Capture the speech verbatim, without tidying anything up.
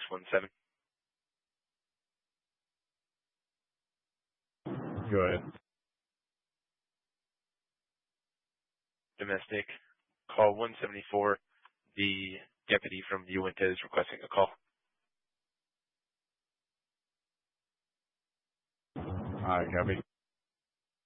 one seven. Go ahead. Domestic. Call one seventy-four. The deputy from Uinta is requesting a call. All right, copy.